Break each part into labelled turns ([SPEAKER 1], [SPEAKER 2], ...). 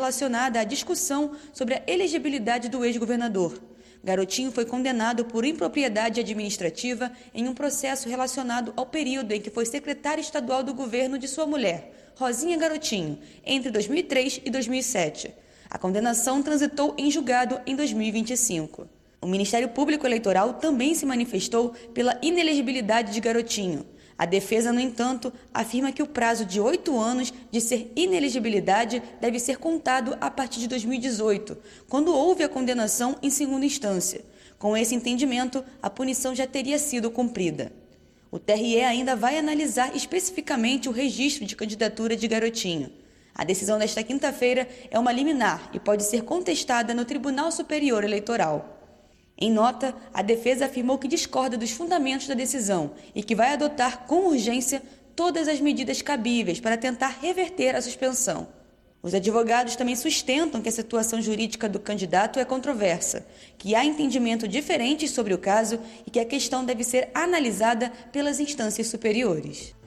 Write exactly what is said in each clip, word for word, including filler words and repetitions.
[SPEAKER 1] relacionada à discussão sobre a elegibilidade do ex-governador. Garotinho foi condenado por impropriedade administrativa em um processo relacionado ao período em que foi secretário estadual do governo de sua mulher, Rosinha Garotinho, entre dois mil e três e dois mil e sete. A condenação transitou em julgado em dois mil e vinte e cinco. O Ministério Público Eleitoral também se manifestou pela inelegibilidade de Garotinho. A defesa, no entanto, afirma que o prazo de oito anos de ser inelegibilidade deve ser contado a partir de dois mil e dezoito, quando houve a condenação em segunda instância. Com esse entendimento, a punição já teria sido cumprida. O T R E ainda vai analisar especificamente o registro de candidatura de Garotinho. A decisão desta quinta-feira é uma liminar e pode ser contestada no Tribunal Superior Eleitoral. Em nota, a defesa afirmou que discorda dos fundamentos da decisão e que vai adotar com urgência todas as medidas cabíveis para tentar reverter a suspensão. Os advogados também sustentam que a situação jurídica do candidato é controversa, que há entendimento diferentes sobre o caso e que a questão deve ser analisada pelas instâncias superiores.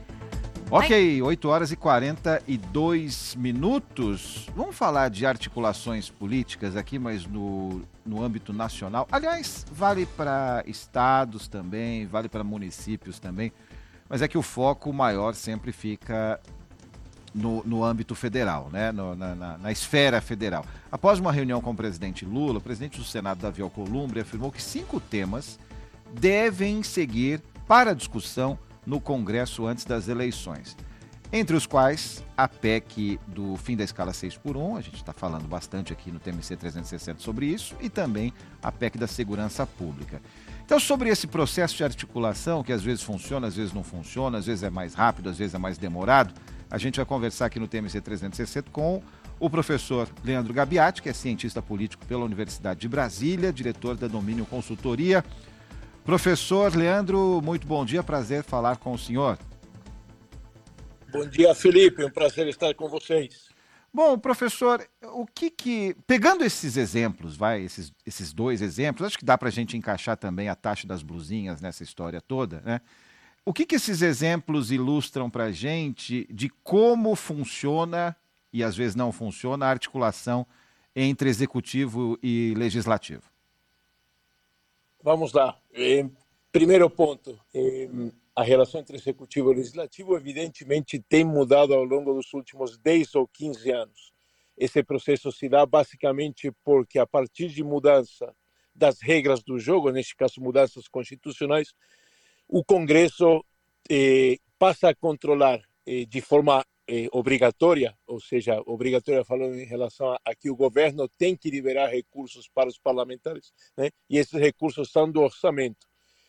[SPEAKER 2] Ok, oito horas e quarenta e dois minutos. Vamos falar de articulações políticas aqui, mas no, no âmbito nacional. Aliás, vale para estados também, vale para municípios também, mas é que o foco maior sempre fica no, no âmbito federal, né? no, na, na, na esfera federal. Após uma reunião com o presidente Lula, o presidente do Senado, Davi Alcolumbre, afirmou que cinco temas devem seguir para discussão no Congresso antes das eleições, entre os quais a P E C do fim da escala seis por um, a gente está falando bastante aqui no T M C trezentos e sessenta sobre isso, e também a P E C da segurança pública. Então, sobre esse processo de articulação, que às vezes funciona, às vezes não funciona, às vezes é mais rápido, às vezes é mais demorado, a gente vai conversar aqui no T M C trezentos e sessenta com o professor Leandro Gabiati, que é cientista político pela Universidade de Brasília, diretor da Domínio Consultoria. Professor Leandro, muito bom dia, prazer falar com o senhor.
[SPEAKER 3] Bom dia, Felipe, um prazer estar com vocês.
[SPEAKER 2] Bom, professor, o que que, pegando esses exemplos, vai, esses, esses dois exemplos, acho que dá para a gente encaixar também a taxa das blusinhas nessa história toda, né? O que que esses exemplos ilustram para a gente de como funciona, e às vezes não funciona, a articulação entre executivo e legislativo?
[SPEAKER 3] Vamos lá. Eh, primeiro ponto, eh, a relação entre executivo e legislativo evidentemente tem mudado ao longo dos últimos dez ou quinze anos. Esse processo se dá basicamente porque a partir de mudança das regras do jogo, neste caso mudanças constitucionais, o Congresso eh, passa a controlar eh, de forma eh, obrigatória, ou seja, obrigatória falando em relação a, a que o governo tem que liberar recursos para os parlamentares, né? E esses recursos são do orçamento.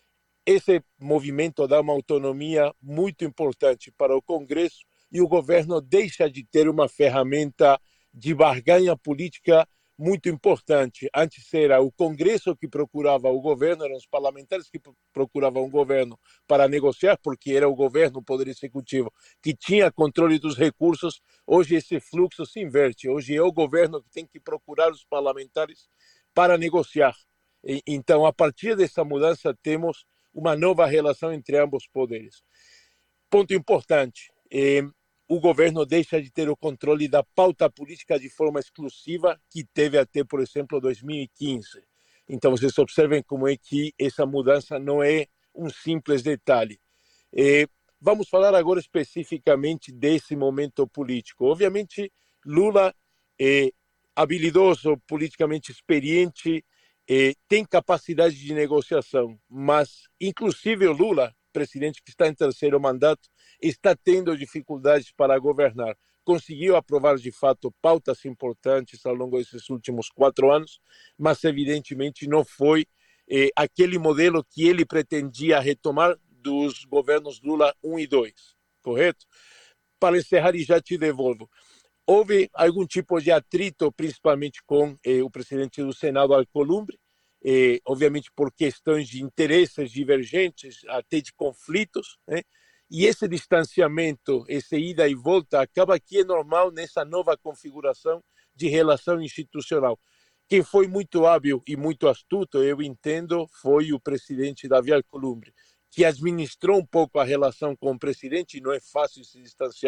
[SPEAKER 3] Esse movimento dá uma autonomia muito importante para o Congresso e o governo deixa de ter uma ferramenta de barganha política muito importante. Antes era o Congresso que procurava o governo, eram os parlamentares que procuravam o governo para negociar, porque era o governo, o Poder Executivo, que tinha controle dos recursos. Hoje esse fluxo se inverte. Hoje é o governo que tem que procurar os parlamentares para negociar. E, então, a partir dessa mudança, temos uma nova relação entre ambos os poderes. Ponto importante. Eh, o governo deixa de ter o controle da pauta política de forma exclusiva, que teve até, por exemplo, dois mil e quinze. Então, vocês observem como é que essa mudança não é um simples detalhe. Eh, vamos falar agora especificamente desse momento político. Obviamente, Lula é habilidoso, politicamente experiente, eh, tem capacidade de negociação, mas, inclusive, o Lula, presidente que está em terceiro mandato, está tendo dificuldades para governar. Conseguiu aprovar, de fato, pautas importantes ao longo desses últimos quatro anos, mas, evidentemente, não foi eh, aquele modelo que ele pretendia retomar dos governos Lula um e dois, correto? Para encerrar, e já te devolvo, houve algum tipo de atrito, principalmente com eh, o presidente do Senado, Alcolumbre, eh, obviamente por questões de interesses divergentes, até de conflitos, né? E esse distanciamento, essa ida e volta, acaba que é normal nessa nova configuração de relação institucional. Quem foi muito hábil e muito astuto, eu entendo, foi o presidente Davi Alcolumbre, que administrou um pouco a relação com o presidente, e não é fácil se distanciar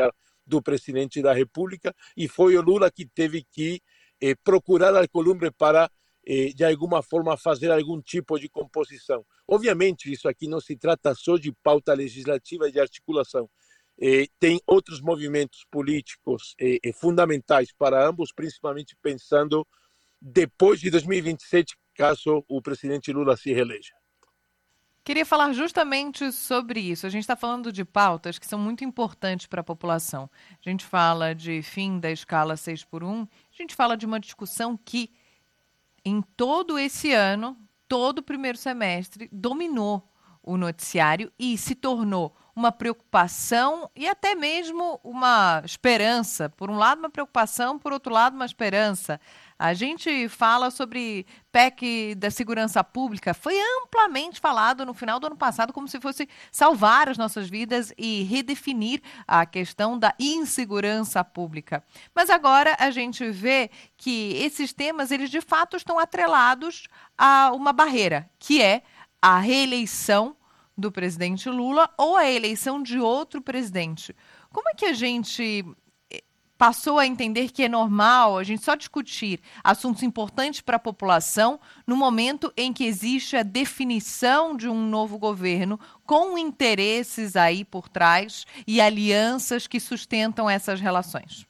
[SPEAKER 3] do presidente da República, e foi o Lula que teve que eh, procurar Alcolumbre para, eh, de alguma forma, fazer algum tipo de composição. Obviamente, isso aqui não se trata só de pauta legislativa e de articulação. Eh, tem outros movimentos políticos eh, eh, fundamentais para ambos, principalmente pensando depois de dois mil e vinte e sete, caso o presidente Lula se reeleja.
[SPEAKER 4] Queria falar justamente sobre isso. A gente está falando de pautas que são muito importantes para a população. A gente fala de fim da escala seis por um, a gente fala de uma discussão que, em todo esse ano, todo o primeiro semestre, dominou o noticiário e se tornou uma preocupação e até mesmo uma esperança. Por um lado, uma preocupação, por outro lado, uma esperança. A gente fala sobre P E C da segurança pública, foi amplamente falado no final do ano passado como se fosse salvar as nossas vidas e redefinir a questão da insegurança pública. Mas agora a gente vê que esses temas, eles de fato estão atrelados a uma barreira, que é a reeleição do presidente Lula ou a eleição de outro presidente. Como é que a gente passou a entender que é normal a gente só discutir assuntos importantes para a população no momento em que existe a definição de um novo governo com interesses aí por trás e alianças que sustentam essas relações?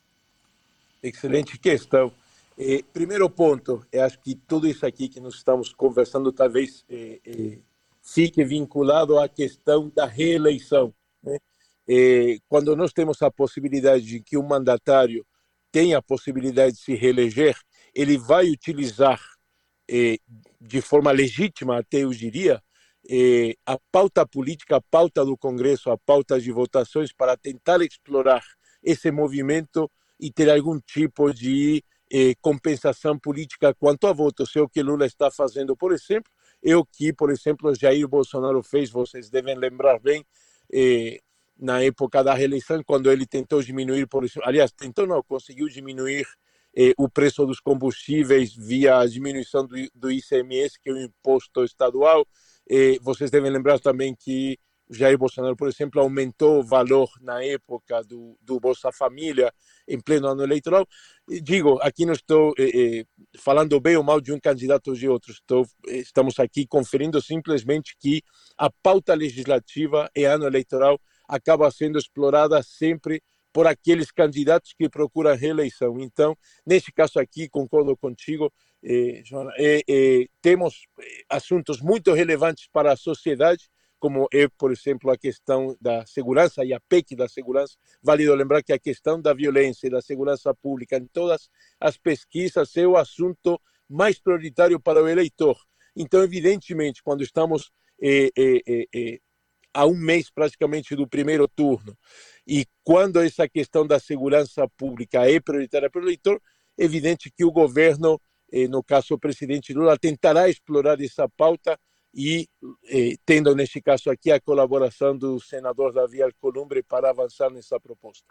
[SPEAKER 3] Excelente questão. Eh, primeiro ponto, eu acho que tudo isso aqui que nós estamos conversando talvez eh, eh, fique vinculado à questão da reeleição, né? Eh, quando nós temos a possibilidade de que um mandatário tenha a possibilidade de se reeleger, ele vai utilizar eh, de forma legítima, até eu diria, eh, a pauta política, a pauta do Congresso, a pauta de votações para tentar explorar esse movimento e ter algum tipo de eh, compensação política quanto a votos. É o que Lula está fazendo, por exemplo, é o que, por exemplo, Jair Bolsonaro fez, vocês devem lembrar bem, eh, na época da reeleição, quando ele tentou diminuir, por exemplo, aliás, tentou não, conseguiu diminuir eh, o preço dos combustíveis via a diminuição do, do I C M S, que é o imposto estadual. Eh, vocês devem lembrar também que Jair Bolsonaro, por exemplo, aumentou o valor na época do, do Bolsa Família, em pleno ano eleitoral. E digo, aqui não estou eh, eh, falando bem ou mal de um candidato ou de outro, estou, estamos aqui conferindo simplesmente que a pauta legislativa e ano eleitoral acaba sendo explorada sempre por aqueles candidatos que procuram reeleição. Então, neste caso aqui, concordo contigo, eh, Joana, eh, eh, temos assuntos muito relevantes para a sociedade, como é, por exemplo, a questão da segurança e a P E C da segurança. Válido lembrar que a questão da violência e da segurança pública em todas as pesquisas é o assunto mais prioritário para o eleitor. Então, evidentemente, quando estamos eh, eh, eh, eh, a um mês praticamente do primeiro turno, e quando essa questão da segurança pública é prioritária para o eleitor, é evidente que o governo, eh, no caso o presidente Lula, tentará explorar essa pauta e, eh, tendo neste caso aqui a colaboração do senador Davi Alcolumbre para avançar nessa proposta.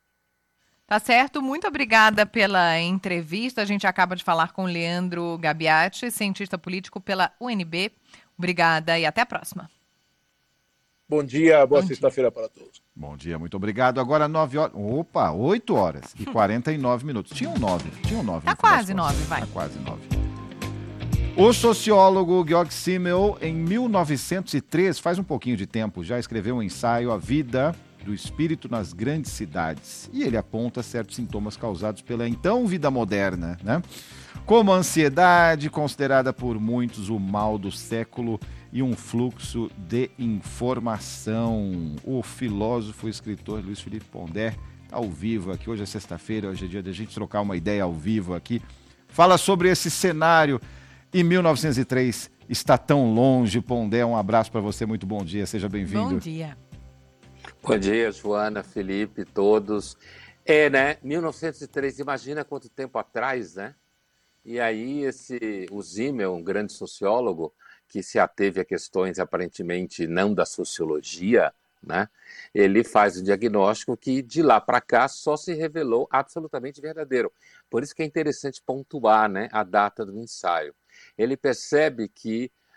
[SPEAKER 4] Tá certo, muito obrigada pela entrevista. A gente acaba de falar com Leandro Gabiati, cientista político pela U N B. Obrigada e até a próxima.
[SPEAKER 3] Bom dia, boa sexta-feira para todos.
[SPEAKER 2] Bom dia, muito obrigado. Agora nove horas, opa, oito horas e quarenta e nove minutos. Tinham nove, tinham nove.
[SPEAKER 4] Tá quase nove, vai.
[SPEAKER 2] Tá quase nove. O sociólogo Georg Simmel, em mil novecentos e três, faz um pouquinho de tempo, já escreveu um ensaio, A Vida do Espírito nas Grandes Cidades. E ele aponta certos sintomas causados pela então vida moderna, né? Como a ansiedade, considerada por muitos o mal do século, e um fluxo de informação. O filósofo e escritor Luiz Felipe Pondé está ao vivo aqui. Hoje é sexta-feira, hoje é dia de a gente trocar uma ideia ao vivo aqui. Fala sobre esse cenário. Em mil novecentos e três está tão longe. Pondé, um abraço para você, muito bom dia, seja bem-vindo.
[SPEAKER 4] Bom dia.
[SPEAKER 5] Bom dia, Joana, Felipe, todos. É, né, mil novecentos e três, imagina quanto tempo atrás, né? E aí esse, o Simmel, um grande sociólogo, que se ateve a questões aparentemente não da sociologia, né? Ele faz um diagnóstico que de lá para cá só se revelou absolutamente verdadeiro. Por isso que é interessante pontuar, né, a data do ensaio. Ele percebe que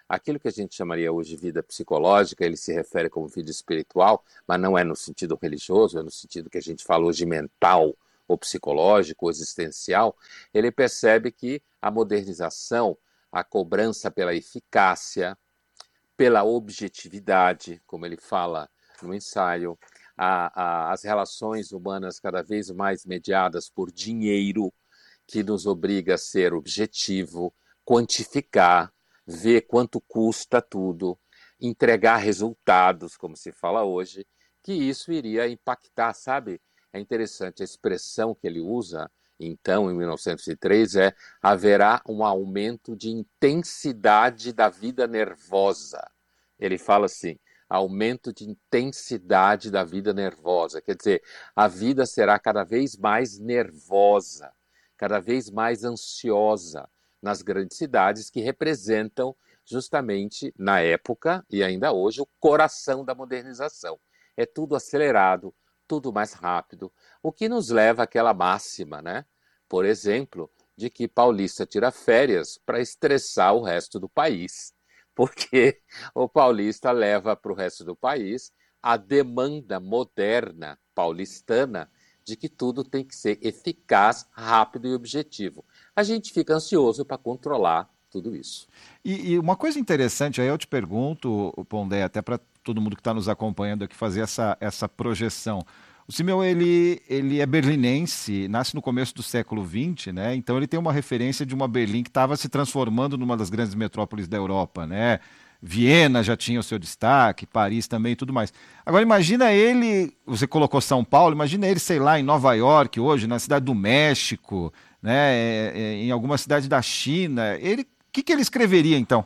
[SPEAKER 5] aquilo que a gente chamaria hoje de vida psicológica, ele se refere como vida espiritual, mas não é no sentido religioso, é no sentido que a gente fala hoje mental, ou psicológico, ou existencial. Ele percebe que a modernização, a cobrança pela eficácia, pela objetividade, como ele fala no ensaio, a, a, as relações humanas cada vez mais mediadas por dinheiro, que nos obriga a ser objetivo, quantificar, ver quanto custa tudo, entregar resultados, como se fala hoje, que isso iria impactar, sabe? É interessante, a expressão que ele usa, então, em mil novecentos e três, é: haverá um aumento de intensidade da vida nervosa. Ele fala assim, aumento de intensidade da vida nervosa. Quer dizer, a vida será cada vez mais nervosa, cada vez mais ansiosa nas grandes cidades que representam justamente, na época e ainda hoje, o coração da modernização. É tudo acelerado, tudo mais rápido, o que nos leva àquela máxima, né? Por exemplo, de que paulista tira férias para estressar o resto do país, porque o paulista leva para o resto do país a demanda moderna paulistana de que tudo tem que ser eficaz, rápido e objetivo. A gente fica ansioso para controlar tudo isso.
[SPEAKER 2] E, e uma coisa interessante, aí eu te pergunto, Pondé, até para todo mundo que está nos acompanhando aqui fazer essa, essa projeção. O Simmel, ele, ele é berlinense, nasce no começo do século vinte, né? Então ele tem uma referência de uma Berlim que estava se transformando numa das grandes metrópoles da Europa, né? Viena já tinha o seu destaque, Paris também e tudo mais. Agora imagina ele, você colocou São Paulo, imagina ele, sei lá, em Nova York hoje, na cidade do México, né? Em alguma cidade da China. Ele, o que, que ele escreveria então?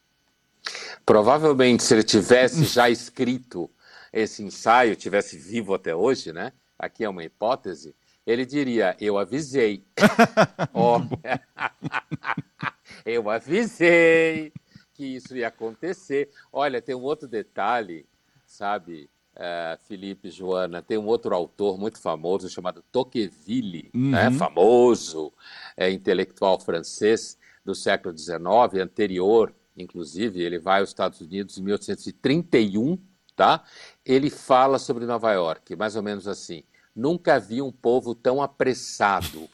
[SPEAKER 5] Provavelmente, se ele tivesse já escrito esse ensaio, tivesse vivo até hoje, né? Aqui é uma hipótese, ele diria: eu avisei. oh, eu avisei que isso ia acontecer. Olha, tem um outro detalhe, sabe, uh, Felipe, Joana, tem um outro autor muito famoso chamado Tocqueville, uhum. né? Famoso é, intelectual francês do século dezenove, anterior, inclusive, ele vai aos Estados Unidos em mil oitocentos e trinta e um, tá? Ele fala sobre Nova York, mais ou menos assim: nunca vi um povo tão apressado.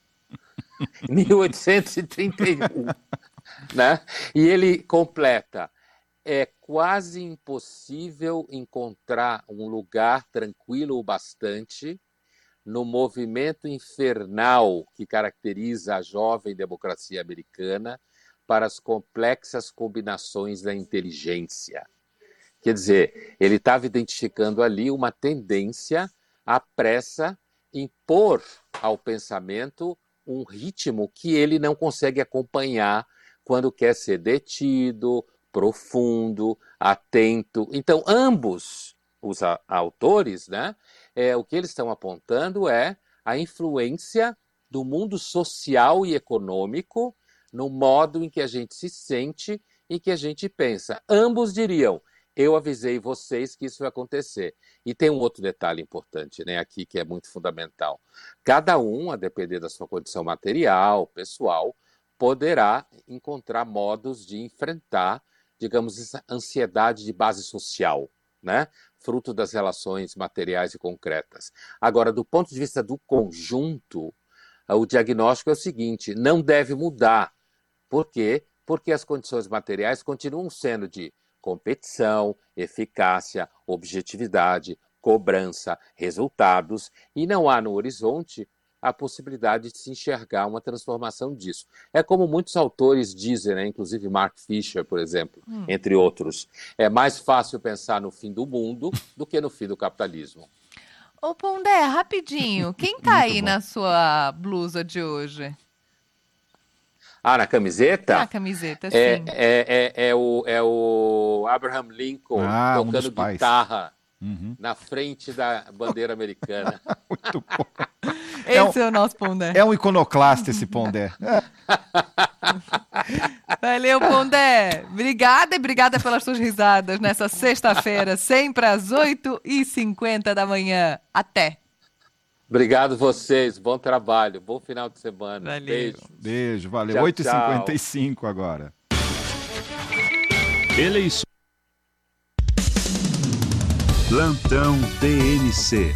[SPEAKER 5] mil oitocentos e trinta e um, né? E ele completa: é quase impossível encontrar um lugar tranquilo o bastante no movimento infernal que caracteriza a jovem democracia americana para as complexas combinações da inteligência. Quer dizer, ele estava identificando ali uma tendência à pressa impor ao pensamento um ritmo que ele não consegue acompanhar quando quer ser detido, profundo, atento. Então, ambos os a- autores, né, é, o que eles estão apontando é a influência do mundo social e econômico no modo em que a gente se sente e que a gente pensa. Ambos diriam: eu avisei vocês que isso vai acontecer. E tem um outro detalhe importante, né, aqui, que é muito fundamental. Cada um, a depender da sua condição material, pessoal, poderá encontrar modos de enfrentar, digamos, essa ansiedade de base social, né, fruto das relações materiais e concretas. Agora, do ponto de vista do conjunto, o diagnóstico é o seguinte: não deve mudar. Por quê? Porque as condições materiais continuam sendo de competição, eficácia, objetividade, cobrança, resultados, e não há no horizonte a possibilidade de se enxergar uma transformação disso. É como muitos autores dizem, né? Inclusive Mark Fisher, por exemplo, hum. entre outros: é mais fácil pensar no fim do mundo do que no fim do capitalismo.
[SPEAKER 4] Ô Pondé, rapidinho, quem tá aí bom. na sua blusa de hoje?
[SPEAKER 5] Ah, na camiseta?
[SPEAKER 4] Na camiseta, sim.
[SPEAKER 5] É, é, é, é, o, é o Abraham Lincoln
[SPEAKER 2] ah,
[SPEAKER 5] tocando
[SPEAKER 2] um
[SPEAKER 5] guitarra
[SPEAKER 2] uhum.
[SPEAKER 5] na frente da bandeira americana.
[SPEAKER 2] Muito bom.
[SPEAKER 4] Esse é, um, é o nosso Pondé.
[SPEAKER 2] É um iconoclasta esse Pondé.
[SPEAKER 4] Valeu, Pondé. Obrigada e obrigada pelas suas risadas nessa sexta-feira, sempre às oito e cinquenta da manhã. Até.
[SPEAKER 5] Obrigado vocês, bom trabalho, bom final de semana.
[SPEAKER 4] Valeu.
[SPEAKER 5] Beijo.
[SPEAKER 2] Beijo, valeu. oito e cinquenta e cinco agora.
[SPEAKER 6] Eleições. Plantão T N C.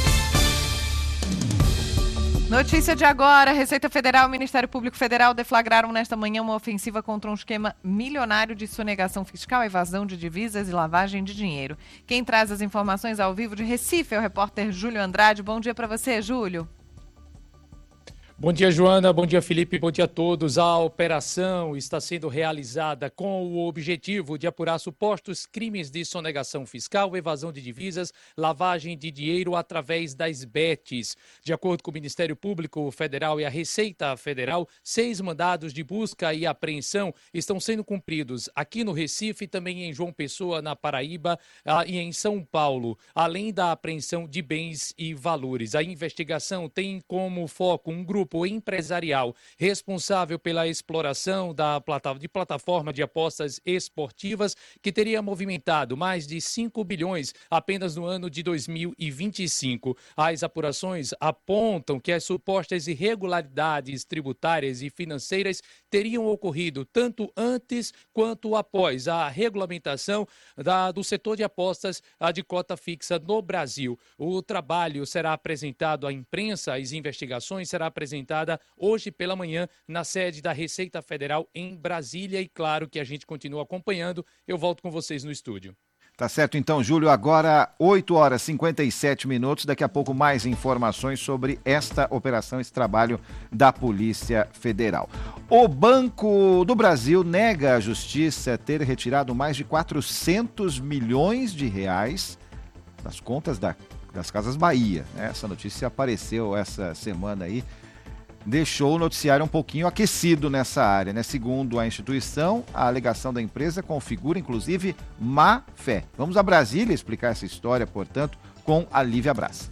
[SPEAKER 4] Notícia de agora, Receita Federal e Ministério Público Federal deflagraram nesta manhã uma ofensiva contra um esquema milionário de sonegação fiscal, evasão de divisas e lavagem de dinheiro. Quem traz as informações ao vivo de Recife é o repórter Júlio Andrade. Bom dia para você, Júlio.
[SPEAKER 7] Bom dia, Joana. Bom dia, Felipe. Bom dia a todos. A operação está sendo realizada com o objetivo de apurar supostos crimes de sonegação fiscal, evasão de divisas, lavagem de dinheiro através das B E Ts. De acordo com o Ministério Público Federal e a Receita Federal, seis mandados de busca e apreensão estão sendo cumpridos aqui no Recife, também em João Pessoa, na Paraíba e em São Paulo, além da apreensão de bens e valores. A investigação tem como foco um grupo empresarial responsável pela exploração da plata- de plataforma de apostas esportivas que teria movimentado mais de cinco bilhões apenas no ano de dois mil e vinte e cinco. As apurações apontam que as supostas irregularidades tributárias e financeiras teriam ocorrido tanto antes quanto após a regulamentação da, do setor de apostas a de cota fixa no Brasil. O trabalho será apresentado à imprensa, as investigações serão apresentadas hoje pela manhã na sede da Receita Federal em Brasília e claro que a gente continua acompanhando. Eu volto com vocês no estúdio.
[SPEAKER 2] Tá certo então, Júlio. Agora oito horas e cinquenta e sete minutos. Daqui a pouco mais informações sobre esta operação, esse trabalho da Polícia Federal. O Banco do Brasil nega à Justiça ter retirado mais de quatrocentos milhões de reais das contas da, das Casas Bahia. Essa notícia apareceu essa semana aí. Deixou o noticiário um pouquinho aquecido nessa área, né? Segundo a instituição, a alegação da empresa configura, inclusive, má fé. Vamos a Brasília explicar essa história, portanto, com a Lívia Braz.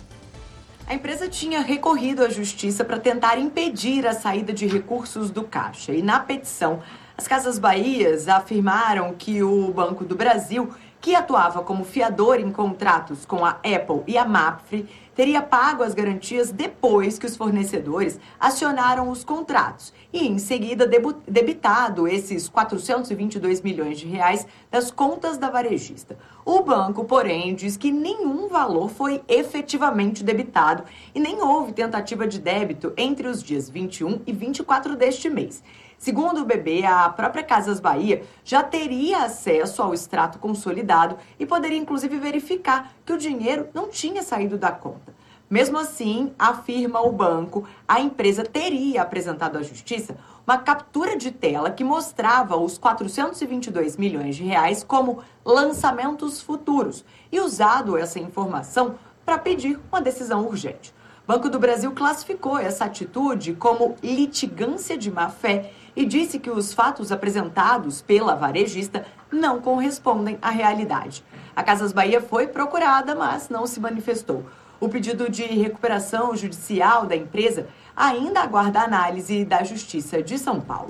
[SPEAKER 8] A empresa tinha recorrido à justiça para tentar impedir a saída de recursos do Caixa. E na petição, as Casas Bahias afirmaram que o Banco do Brasil, que atuava como fiador em contratos com a Apple e a Mapfre, teria pago as garantias depois que os fornecedores acionaram os contratos e, em seguida, debitado esses quatrocentos e vinte e dois milhões de reais das contas da varejista. O banco, porém, diz que nenhum valor foi efetivamente debitado e nem houve tentativa de débito entre os dias vinte e um e vinte e quatro deste mês. Segundo o B B, a própria Casas Bahia já teria acesso ao extrato consolidado e poderia, inclusive, verificar que o dinheiro não tinha saído da conta. Mesmo assim, afirma o banco, a empresa teria apresentado à Justiça uma captura de tela que mostrava os quatrocentos e vinte e dois milhões de reais como lançamentos futuros e usado essa informação para pedir uma decisão urgente. O Banco do Brasil classificou essa atitude como litigância de má-fé e disse que os fatos apresentados pela varejista não correspondem à realidade. A Casas Bahia foi procurada, mas não se manifestou. O pedido de recuperação judicial da empresa ainda aguarda análise da Justiça de São Paulo.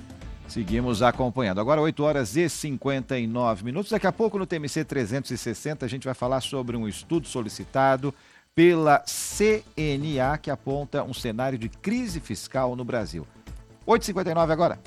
[SPEAKER 2] Seguimos acompanhando. Agora oito horas e cinquenta e nove minutos. Daqui a pouco no T M C trezentos e sessenta a gente vai falar sobre um estudo solicitado pela C N A que aponta um cenário de crise fiscal no Brasil. oito e cinquenta e nove agora.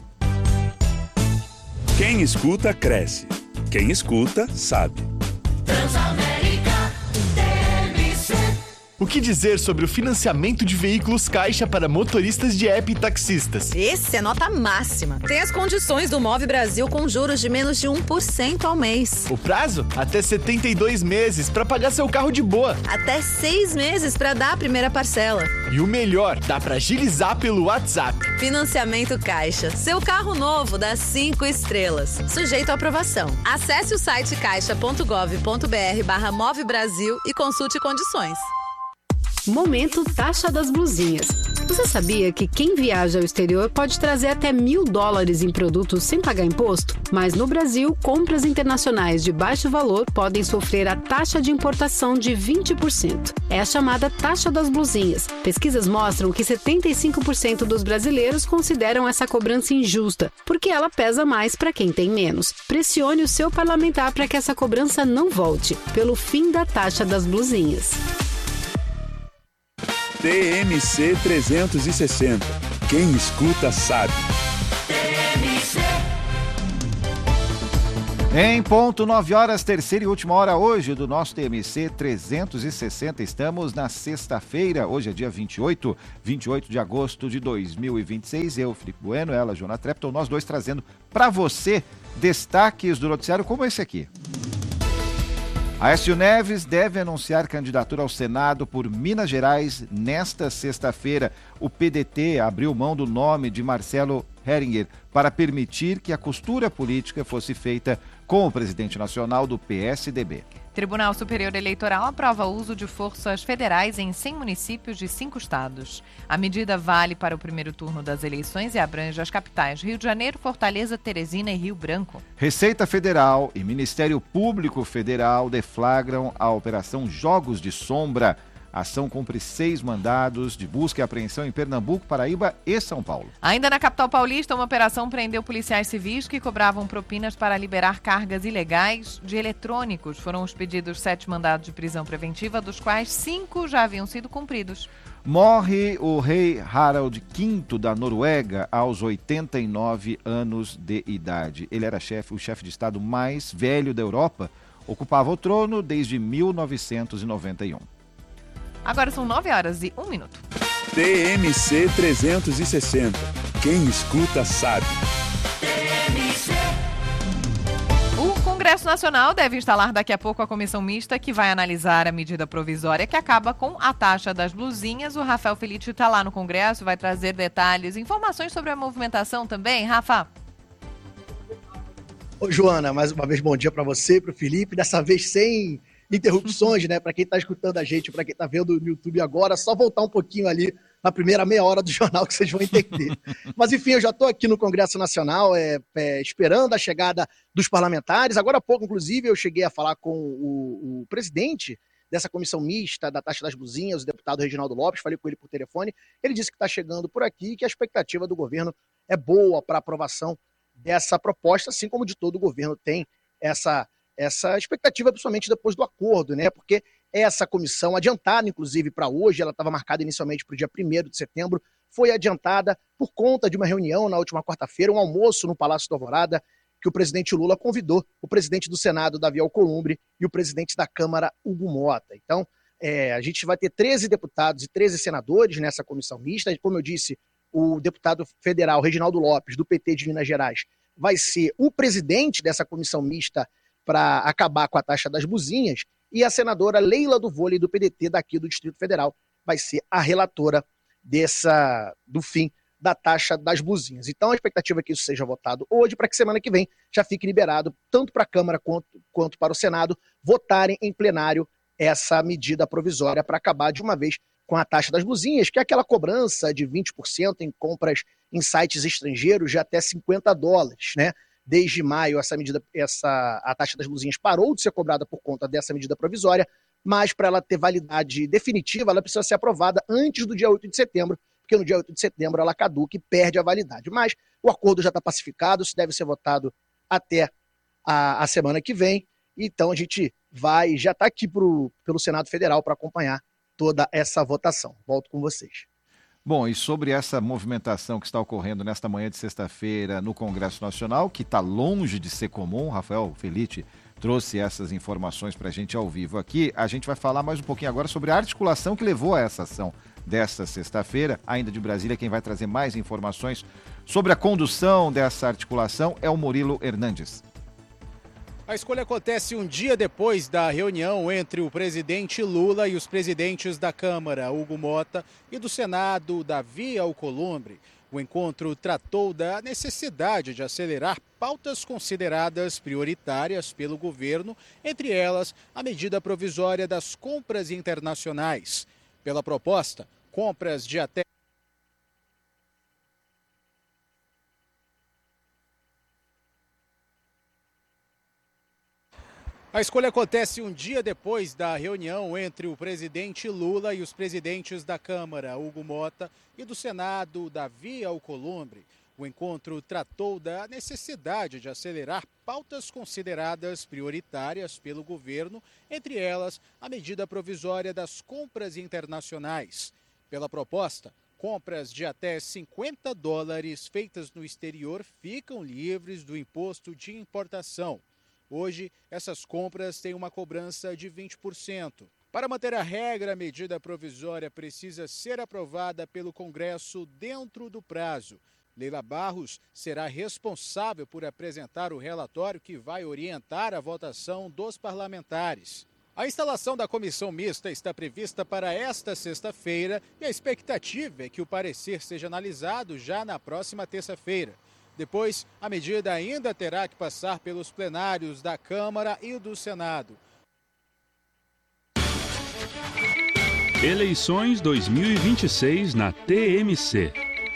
[SPEAKER 6] Quem escuta, cresce. Quem escuta, sabe.
[SPEAKER 9] Transamérica T M C. O que dizer sobre o financiamento de veículos Caixa para motoristas de app e taxistas?
[SPEAKER 10] Esse é nota máxima. Tem as condições do Move Brasil com juros de menos de um por cento ao mês.
[SPEAKER 9] O prazo? Até setenta e dois meses para pagar seu carro de boa.
[SPEAKER 10] Até seis meses para dar a primeira parcela.
[SPEAKER 9] E o melhor, dá para agilizar pelo WhatsApp.
[SPEAKER 10] Financiamento Caixa. Seu carro novo dá cinco estrelas. Sujeito à aprovação. Acesse o site caixa ponto gov ponto br barra Move Brasil e consulte condições.
[SPEAKER 11] Momento Taxa das Blusinhas. Você sabia que quem viaja ao exterior pode trazer até mil dólares em produtos sem pagar imposto? Mas no Brasil, compras internacionais de baixo valor podem sofrer a taxa de importação de vinte por cento. É a chamada Taxa das Blusinhas. Pesquisas mostram que setenta e cinco por cento dos brasileiros consideram essa cobrança injusta, porque ela pesa mais para quem tem menos. Pressione o seu parlamentar para que essa cobrança não volte, pelo fim da Taxa das Blusinhas.
[SPEAKER 6] T M C trezentos e sessenta. Quem escuta sabe.
[SPEAKER 9] T M C.
[SPEAKER 2] Em ponto, nove horas, terceira e última hora hoje do nosso T M C trezentos e sessenta. Estamos na sexta-feira, hoje é dia vinte e oito, vinte e oito de agosto de dois mil e vinte e seis. Eu, Felipe Bueno, ela, Joana Trepton, nós dois trazendo para você destaques do noticiário como esse aqui. Aécio Neves deve anunciar candidatura ao Senado por Minas Gerais nesta sexta-feira. O P D T abriu mão do nome de Marcelo Heringer para permitir que a costura política fosse feita com o presidente nacional do P S D B.
[SPEAKER 4] Tribunal Superior Eleitoral aprova o uso de forças federais em cem municípios de cinco estados. A medida vale para o primeiro turno das eleições e abrange as capitais Rio de Janeiro, Fortaleza, Teresina e Rio Branco.
[SPEAKER 2] Receita Federal e Ministério Público Federal deflagram a Operação Jogos de Sombra. A ação cumpre seis mandados de busca e apreensão em Pernambuco, Paraíba e São Paulo.
[SPEAKER 4] Ainda na capital paulista, uma operação prendeu policiais civis que cobravam propinas para liberar cargas ilegais de eletrônicos. Foram os pedidos sete mandados de prisão preventiva, dos quais cinco já haviam sido cumpridos.
[SPEAKER 2] Morre o rei Harald quinto da Noruega aos oitenta e nove anos de idade. Ele era chefe, o chefe de Estado mais velho da Europa, ocupava o trono desde mil novecentos e noventa e um.
[SPEAKER 4] Agora são nove horas e um minuto.
[SPEAKER 6] T M C trezentos e sessenta. Quem escuta sabe.
[SPEAKER 4] O Congresso Nacional deve instalar daqui a pouco a comissão mista que vai analisar a medida provisória que acaba com a taxa das blusinhas. O Rafael Felitti está lá no Congresso, vai trazer detalhes, informações sobre a movimentação também. Rafa?
[SPEAKER 12] Ô, Joana, mais uma vez bom dia para você, para o Felipe, dessa vez sem interrupções, né? Para quem está escutando a gente, para quem está vendo no YouTube agora, só voltar um pouquinho ali na primeira meia hora do jornal que vocês vão entender. Mas enfim, eu já estou aqui no Congresso Nacional é, é, esperando a chegada dos parlamentares. Agora há pouco, inclusive, eu cheguei a falar com o, o presidente dessa comissão mista da taxa das blusinhas, o deputado Reginaldo Lopes, falei com ele por telefone. Ele disse que está chegando por aqui e que a expectativa do governo é boa para a aprovação dessa proposta, assim como de todo o governo tem essa essa expectativa, principalmente depois do acordo, né? Porque essa comissão, adiantada inclusive para hoje, ela estava marcada inicialmente para o dia primeiro de setembro, foi adiantada por conta de uma reunião na última quarta-feira, um almoço no Palácio do Alvorada, que o presidente Lula convidou o presidente do Senado, Davi Alcolumbre, e o presidente da Câmara, Hugo Mota. Então, é, a gente vai ter treze deputados e treze senadores nessa comissão mista. Como eu disse, o deputado federal Reginaldo Lopes, do P T de Minas Gerais, vai ser o presidente dessa comissão mista para acabar com a taxa das blusinhas, e a senadora Leila do Vôlei, do P D T daqui do Distrito Federal, vai ser a relatora dessa, do fim da taxa das blusinhas. Então a expectativa é que isso seja votado hoje, para que semana que vem já fique liberado, tanto para a Câmara quanto, quanto para o Senado, votarem em plenário essa medida provisória para acabar de uma vez com a taxa das blusinhas, que é aquela cobrança de vinte por cento em compras em sites estrangeiros de até cinquenta dólares, né? Desde maio, essa medida, essa, a taxa das blusinhas parou de ser cobrada por conta dessa medida provisória, mas para ela ter validade definitiva, ela precisa ser aprovada antes do dia oito de setembro, porque no dia oito de setembro ela caduca e perde a validade. Mas o acordo já está pacificado, isso deve ser votado até a, a semana que vem, então a gente vai, já está aqui pro, pelo Senado Federal para acompanhar toda essa votação. Volto com vocês.
[SPEAKER 2] Bom, e sobre essa movimentação que está ocorrendo nesta manhã de sexta-feira no Congresso Nacional, que está longe de ser comum, Rafael Felitti trouxe essas informações para a gente ao vivo aqui, a gente vai falar mais um pouquinho agora sobre a articulação que levou a essa ação desta sexta-feira. Ainda de Brasília, quem vai trazer mais informações sobre a condução dessa articulação é o Murilo Hernandes.
[SPEAKER 13] A escolha acontece um dia depois da reunião entre o presidente Lula e os presidentes da Câmara, Hugo Mota, e do Senado, Davi Alcolumbre. O encontro tratou da necessidade de acelerar pautas consideradas prioritárias pelo governo, entre elas a medida provisória das compras internacionais. Pela proposta, compras de até A escolha acontece um dia depois da reunião entre o presidente Lula e os presidentes da Câmara, Hugo Mota, e do Senado, Davi Alcolumbre. O encontro tratou da necessidade de acelerar pautas consideradas prioritárias pelo governo, entre elas a medida provisória das compras internacionais. Pela proposta, compras de até cinquenta dólares feitas no exterior ficam livres do imposto de importação. Hoje, essas compras têm uma cobrança de vinte por cento. Para manter a regra, a medida provisória precisa ser aprovada pelo Congresso dentro do prazo. Leila Barros será responsável por apresentar o relatório que vai orientar a votação dos parlamentares. A instalação da comissão mista está prevista para esta sexta-feira e a expectativa é que o parecer seja analisado já na próxima terça-feira. Depois, a medida ainda terá que passar pelos plenários da Câmara e do Senado.
[SPEAKER 6] Eleições dois mil e vinte e seis na T M C.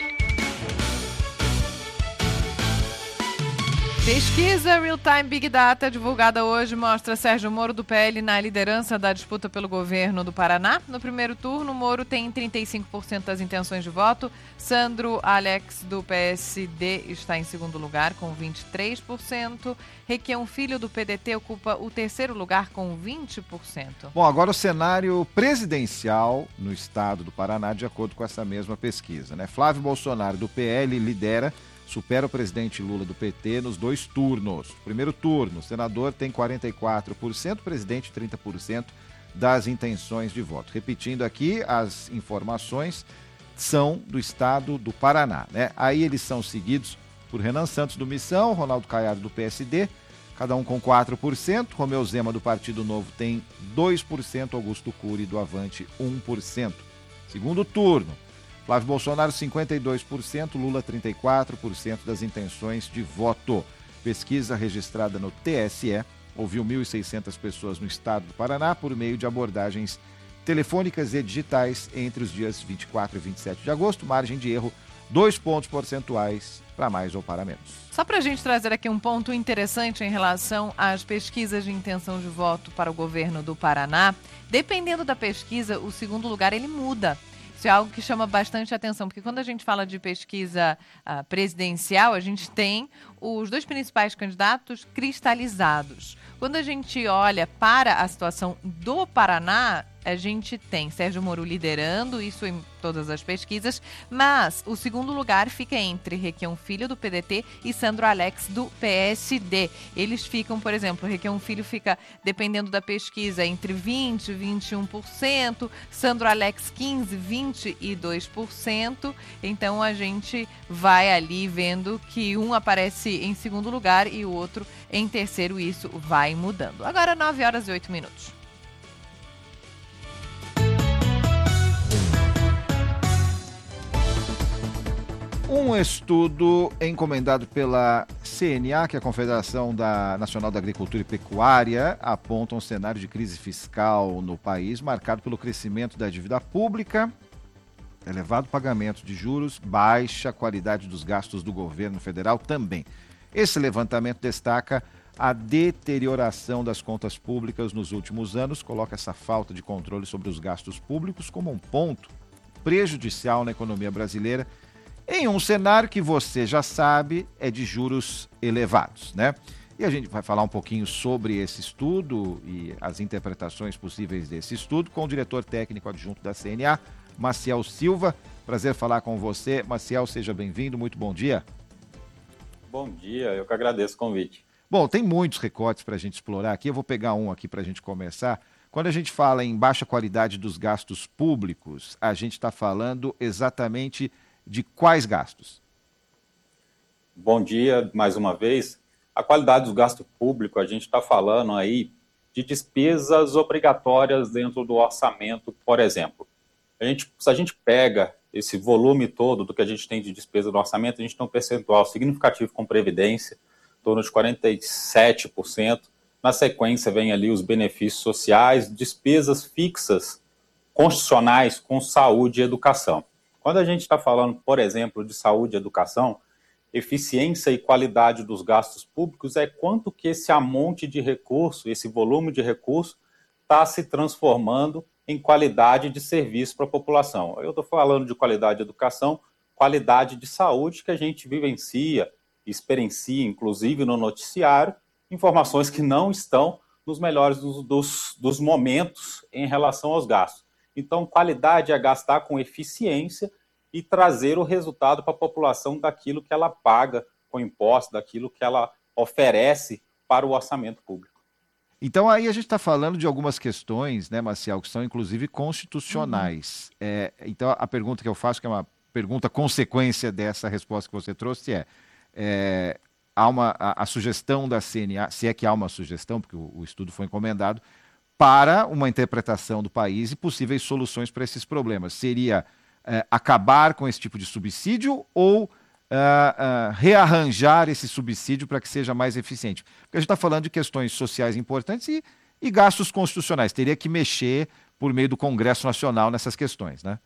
[SPEAKER 4] Pesquisa Real Time Big Data divulgada hoje mostra Sérgio Moro do P L na liderança da disputa pelo governo do Paraná. No primeiro turno, Moro tem trinta e cinco por cento das intenções de voto. Sandro Alex do P S D está em segundo lugar com vinte e três por cento. Requião Filho do P D T ocupa o terceiro lugar com vinte por cento.
[SPEAKER 2] Bom, agora o cenário presidencial no estado do Paraná, de acordo com essa mesma pesquisa, né? Flávio Bolsonaro do P L lidera, supera o presidente Lula do P T nos dois turnos. Primeiro turno, o senador tem quarenta e quatro por cento, presidente trinta por cento das intenções de voto. Repetindo aqui, as informações são do estado do Paraná, né? Aí eles são seguidos por Renan Santos do Missão, Ronaldo Caiado do P S D, cada um com quatro por cento. Romeu Zema do Partido Novo tem dois por cento, Augusto Cury do Avante um por cento. Segundo turno, Flávio Bolsonaro, cinquenta e dois por cento, Lula, trinta e quatro por cento das intenções de voto. Pesquisa registrada no T S E ouviu mil e seiscentas pessoas no estado do Paraná por meio de abordagens telefônicas e digitais entre os dias vinte e quatro e vinte e sete de agosto. Margem de erro, dois pontos percentuais para mais ou para menos.
[SPEAKER 4] Só para a gente trazer aqui um ponto interessante em relação às pesquisas de intenção de voto para o governo do Paraná, dependendo da pesquisa, o segundo lugar ele muda. Isso é algo que chama bastante atenção, porque quando a gente fala de pesquisa uh, presidencial, a gente tem os dois principais candidatos cristalizados. Quando a gente olha para a situação do Paraná, a gente tem Sérgio Moro liderando, isso em todas as pesquisas, mas o segundo lugar fica entre Requião Filho, do P D T, e Sandro Alex, do P S D. Eles ficam, por exemplo, Requião Filho fica, dependendo da pesquisa, entre vinte por cento e vinte e um por cento, Sandro Alex quinze por cento, vinte e dois por cento. Então a gente vai ali vendo que um aparece em segundo lugar e o outro em terceiro, e isso vai mudando. Agora nove horas e oito minutos.
[SPEAKER 2] Um estudo encomendado pela C N A, que é a Confederação da Nacional da Agricultura e Pecuária, aponta um cenário de crise fiscal no país marcado pelo crescimento da dívida pública, elevado pagamento de juros, baixa qualidade dos gastos do governo federal também. Esse levantamento destaca a deterioração das contas públicas nos últimos anos, coloca essa falta de controle sobre os gastos públicos como um ponto prejudicial na economia brasileira, em um cenário que você já sabe é de juros elevados, né? E a gente vai falar um pouquinho sobre esse estudo e as interpretações possíveis desse estudo com o diretor técnico adjunto da C N A, Maciel Silva. Prazer falar com você. Maciel, seja bem-vindo, muito bom dia.
[SPEAKER 14] Bom dia, eu que agradeço o convite.
[SPEAKER 2] Bom, tem muitos recortes para a gente explorar aqui, eu vou pegar um aqui para a gente começar. Quando a gente fala em baixa qualidade dos gastos públicos, a gente está falando exatamente de quais gastos?
[SPEAKER 14] Bom dia, mais uma vez. A qualidade do gasto público, a gente está falando aí de despesas obrigatórias dentro do orçamento, por exemplo. A gente, se a gente pega esse volume todo do que a gente tem de despesa no orçamento, a gente tem um percentual significativo com previdência, em torno de quarenta e sete por cento. Na sequência vem ali os benefícios sociais, despesas fixas constitucionais com saúde e educação. Quando a gente está falando, por exemplo, de saúde e educação, eficiência e qualidade dos gastos públicos é quanto que esse amonte de recurso, esse volume de recurso, está se transformando em qualidade de serviço para a população. Eu estou falando de qualidade de educação, qualidade de saúde que a gente vivencia, experiencia, inclusive no noticiário, informações que não estão nos melhores dos, dos, dos momentos em relação aos gastos. Então, qualidade é gastar com eficiência e trazer o resultado para a população daquilo que ela paga com imposto, daquilo que ela oferece para o orçamento público.
[SPEAKER 2] Então aí a gente está falando de algumas questões, né, Maciel, que são inclusive constitucionais. Uhum. É, então a pergunta que eu faço, que é uma pergunta consequência dessa resposta que você trouxe, é, é há uma, a, a sugestão da C N A, se é que há uma sugestão, porque o, o estudo foi encomendado, para uma interpretação do país e possíveis soluções para esses problemas. Seria é, acabar com esse tipo de subsídio ou Uh, uh, rearranjar esse subsídio para que seja mais eficiente? Porque a gente está falando de questões sociais importantes e, e gastos constitucionais. Teria que mexer por meio do Congresso Nacional nessas questões, né?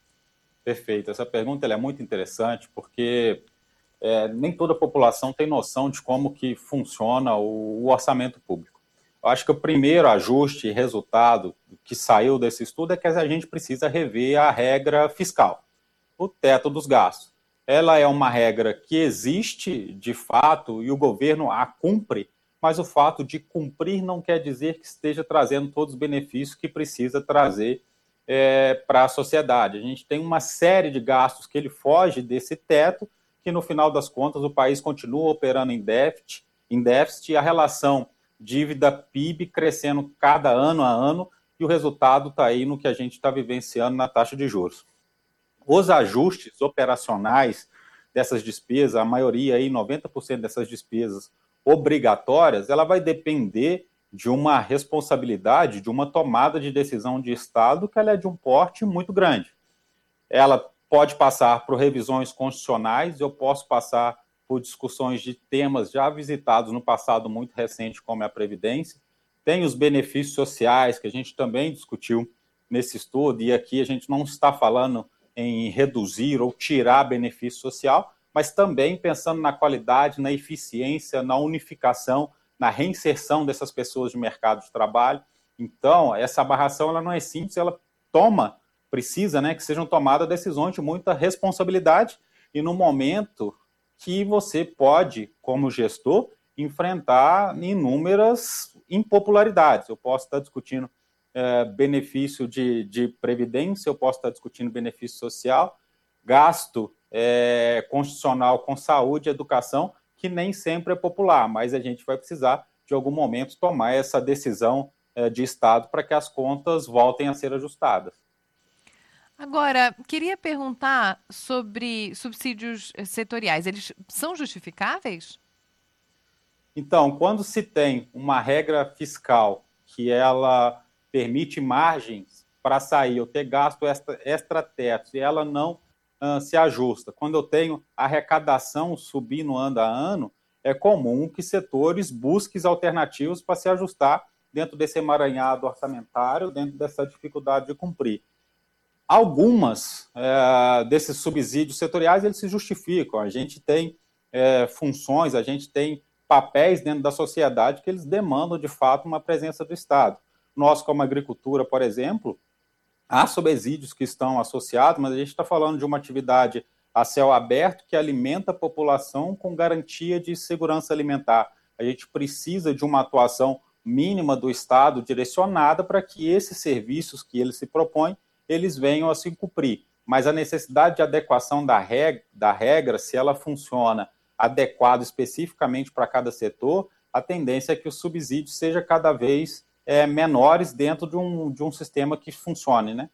[SPEAKER 14] Perfeito. Essa pergunta ela é muito interessante porque é, nem toda a população tem noção de como que funciona o, o orçamento público. Eu acho que o primeiro ajuste e resultado que saiu desse estudo é que a gente precisa rever a regra fiscal, o teto dos gastos. Ela é uma regra que existe de fato e o governo a cumpre, mas o fato de cumprir não quer dizer que esteja trazendo todos os benefícios que precisa trazer é, para a sociedade. A gente tem uma série de gastos que ele foge desse teto, que no final das contas o país continua operando em déficit, em déficit e a relação dívida-P I B crescendo cada ano a ano, e o resultado está aí no que a gente está vivenciando na taxa de juros. Os ajustes operacionais dessas despesas, a maioria, aí, noventa por cento dessas despesas obrigatórias, ela vai depender de uma responsabilidade, de uma tomada de decisão de Estado que ela é de um porte muito grande. Ela pode passar por revisões constitucionais, eu posso passar por discussões de temas já visitados no passado muito recente, como é a Previdência. Tem os benefícios sociais, que a gente também discutiu nesse estudo, e aqui a gente não está falando em reduzir ou tirar benefício social, mas também pensando na qualidade, na eficiência, na unificação, na reinserção dessas pessoas de mercado de trabalho. Então, essa amarração ela não é simples, ela toma, precisa, né, que sejam tomadas decisões de muita responsabilidade e no momento que você pode, como gestor, enfrentar inúmeras impopularidades. Eu posso estar discutindo É, benefício de, de previdência, eu posso estar discutindo benefício social, gasto é, constitucional com saúde e educação, que nem sempre é popular, mas a gente vai precisar, de algum momento, tomar essa decisão é, de Estado para que as contas voltem a ser ajustadas.
[SPEAKER 4] Agora, queria perguntar sobre subsídios setoriais. Eles são justificáveis?
[SPEAKER 14] Então, quando se tem uma regra fiscal que ela permite margens para sair, eu ter gasto extra, extra-teto, e ela não uh, se ajusta. Quando eu tenho arrecadação subindo ano a ano, é comum que setores busquem alternativas para se ajustar dentro desse emaranhado orçamentário, dentro dessa dificuldade de cumprir. Algumas é, desses subsídios setoriais, eles se justificam. A gente tem é, funções, a gente tem papéis dentro da sociedade que eles demandam, de fato, uma presença do Estado. Nós, como agricultura, por exemplo, há subsídios que estão associados, mas a gente está falando de uma atividade a céu aberto que alimenta a população com garantia de segurança alimentar. A gente precisa de uma atuação mínima do Estado direcionada para que esses serviços que ele se propõe, eles venham a se cumprir. Mas a necessidade de adequação da regra, da regra, se ela funciona adequado especificamente para cada setor, a tendência é que o subsídio seja cada vez É, menores dentro de um, de um sistema que funcione, né?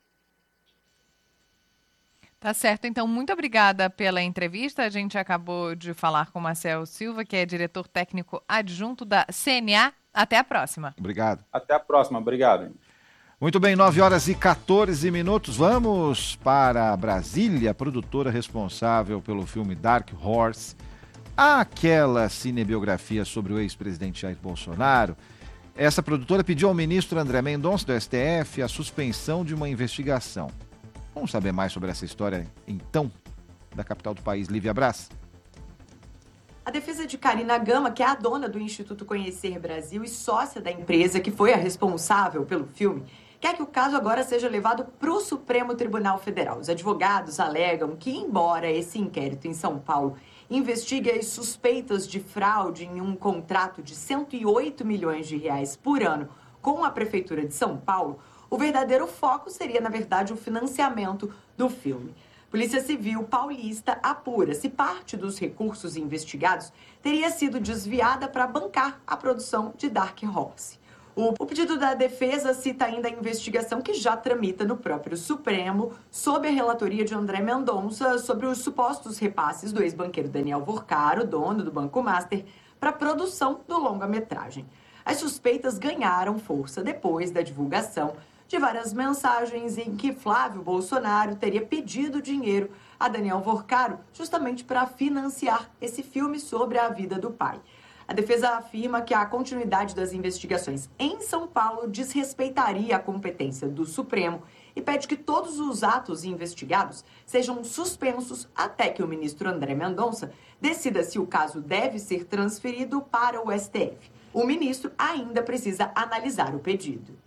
[SPEAKER 4] Tá certo. Então, muito obrigada pela entrevista. A gente acabou de falar com o Marcel Silva, que é diretor técnico adjunto da C N A. Até a próxima.
[SPEAKER 2] Obrigado.
[SPEAKER 14] Até a próxima. Obrigado.
[SPEAKER 2] Muito bem, nove horas e quatorze minutos. Vamos para Brasília, produtora responsável pelo filme Dark Horse, aquela cinebiografia sobre o ex-presidente Jair Bolsonaro. Essa produtora pediu ao ministro André Mendonça, do S T F, a suspensão de uma investigação. Vamos saber mais sobre essa história, então, da capital do país, Lívia Braz?
[SPEAKER 8] A defesa de Karina Gama, que é a dona do Instituto Conhecer Brasil e sócia da empresa que foi a responsável pelo filme, quer que o caso agora seja levado para o Supremo Tribunal Federal. Os advogados alegam que, embora esse inquérito em São Paulo investigue as suspeitas de fraude em um contrato de cento e oito milhões de reais por ano com a Prefeitura de São Paulo, o verdadeiro foco seria, na verdade, o financiamento do filme. Polícia Civil Paulista apura se parte dos recursos investigados teria sido desviada para bancar a produção de Dark Horse. O pedido da defesa cita ainda a investigação que já tramita no próprio Supremo sob a relatoria de André Mendonça sobre os supostos repasses do ex-banqueiro Daniel Vorcaro, dono do Banco Master, para a produção do longa-metragem. As suspeitas ganharam força depois da divulgação de várias mensagens em que Flávio Bolsonaro teria pedido dinheiro a Daniel Vorcaro justamente para financiar esse filme sobre a vida do pai. A defesa afirma que a continuidade das investigações em São Paulo desrespeitaria a competência do Supremo e pede que todos os atos investigados sejam suspensos até que o ministro André Mendonça decida se o caso deve ser transferido para o S T F. O ministro ainda precisa analisar o pedido.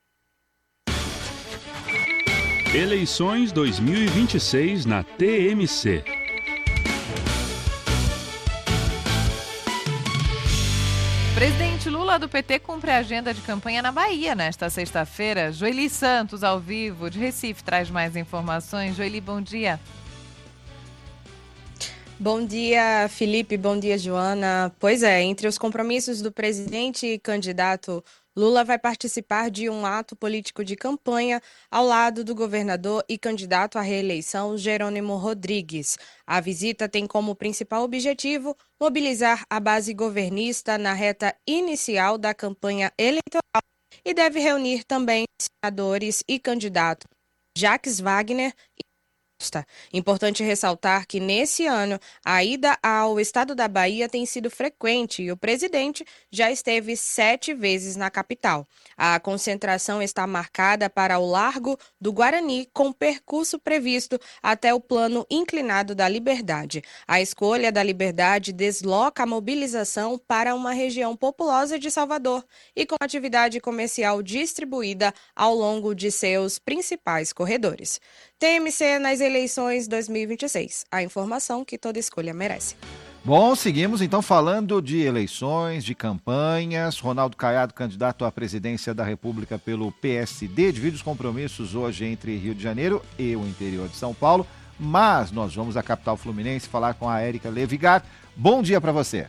[SPEAKER 15] Eleições dois mil e vinte e seis na T M C.
[SPEAKER 4] Presidente Lula do P T cumpre a agenda de campanha na Bahia nesta sexta-feira. Joeli Santos, ao vivo, de Recife, traz mais informações. Joeli, bom dia.
[SPEAKER 16] Bom dia, Felipe. Bom dia, Joana. Pois é, entre os compromissos do presidente e candidato, Lula vai participar de um ato político de campanha ao lado do governador e candidato à reeleição, Jerônimo Rodrigues. A visita tem como principal objetivo mobilizar a base governista na reta inicial da campanha eleitoral e deve reunir também senadores e candidatos Jacques Wagner e Importante ressaltar que, nesse ano, a ida ao estado da Bahia tem sido frequente e o presidente já esteve sete vezes na capital. A concentração está marcada para o Largo do Guarani, com percurso previsto até o Plano Inclinado da Liberdade. A escolha da Liberdade desloca a mobilização para uma região populosa de Salvador e com atividade comercial distribuída ao longo de seus principais corredores. T M C nas eleições dois mil e vinte e seis. A informação que toda escolha merece.
[SPEAKER 2] Bom, seguimos então falando de eleições, de campanhas. Ronaldo Caiado, candidato à presidência da República pelo P S D, divide os compromissos hoje entre Rio de Janeiro e o interior de São Paulo. Mas nós vamos à capital fluminense falar com a Érica Levigar. Bom dia para você.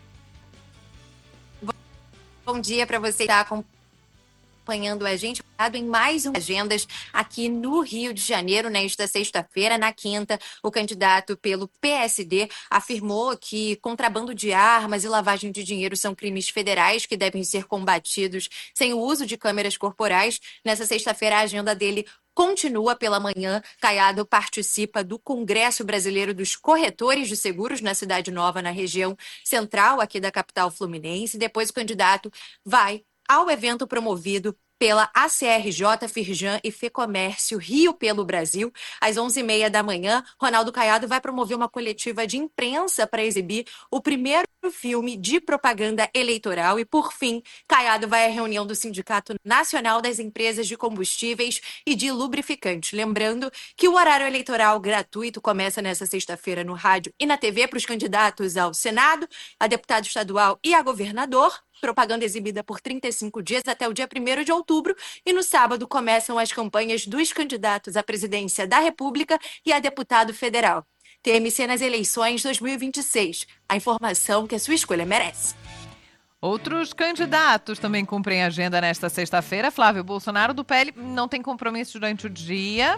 [SPEAKER 17] Bom dia para você que está acompanhando a gente em mais uma agendas aqui no Rio de Janeiro, nesta sexta-feira. Na quinta, o candidato pelo P S D afirmou que contrabando de armas e lavagem de dinheiro são crimes federais que devem ser combatidos sem o uso de câmeras corporais. Nessa sexta-feira, a agenda dele continua pela manhã. Caiado participa do Congresso Brasileiro dos Corretores de Seguros na Cidade Nova, na região central aqui da capital fluminense. Depois, o candidato vai ao evento promovido pela A C R J, Firjan e Fecomércio Rio pelo Brasil. Às onze e meia da manhã, Ronaldo Caiado vai promover uma coletiva de imprensa para exibir o primeiro filme de propaganda eleitoral. E, por fim, Caiado vai à reunião do Sindicato Nacional das Empresas de Combustíveis e de Lubrificantes. Lembrando que o horário eleitoral gratuito começa nesta sexta-feira no rádio e na T V para os candidatos ao Senado, a deputado estadual e a governador. Propaganda exibida por trinta e cinco dias até o dia primeiro de outubro. E no sábado começam as campanhas dos candidatos à presidência da República e a deputado federal. T M C nas eleições dois mil e vinte e seis. A informação que a sua escolha merece.
[SPEAKER 4] Outros candidatos também cumprem agenda nesta sexta-feira. Flávio Bolsonaro, do P L, não tem compromisso durante o dia.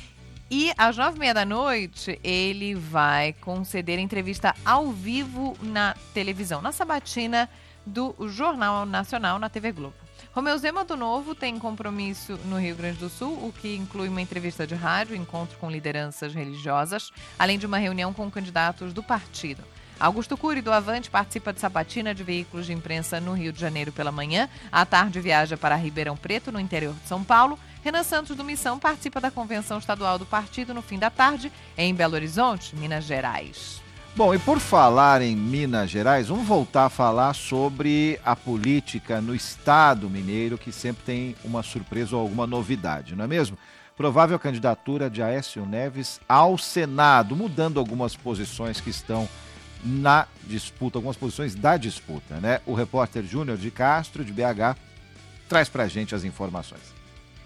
[SPEAKER 4] E às nove e meia da noite, ele vai conceder entrevista ao vivo na televisão, na sabatina do Jornal Nacional na T V Globo. Romeu Zema, do Novo, tem compromisso no Rio Grande do Sul, o que inclui uma entrevista de rádio, encontro com lideranças religiosas, além de uma reunião com candidatos do partido. Augusto Cury, do Avante, participa de sabatina de veículos de imprensa no Rio de Janeiro pela manhã. À tarde, viaja para Ribeirão Preto, no interior de São Paulo. Renan Santos, do Missão, participa da convenção estadual do partido no fim da tarde, em Belo Horizonte, Minas Gerais.
[SPEAKER 2] Bom, e por falar em Minas Gerais, vamos voltar a falar sobre a política no estado mineiro, que sempre tem uma surpresa ou alguma novidade, não é mesmo? Provável candidatura de Aécio Neves ao Senado, mudando algumas posições que estão na disputa, algumas posições da disputa, né? O repórter Júnior de Castro, de B H, traz pra gente as informações.